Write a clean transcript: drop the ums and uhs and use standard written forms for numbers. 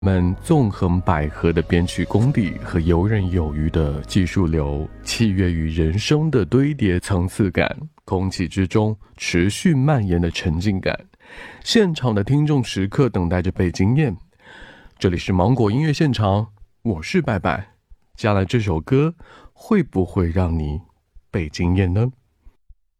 们纵横捭阖的编曲功底和游刃有余的技术流，契约于人声的堆叠层次感，空气之中持续蔓延的沉浸感，现场的听众时刻等待着被惊艳。这里是芒果音乐现场，我是拜拜。接下来这首歌会不会让你被惊艳呢？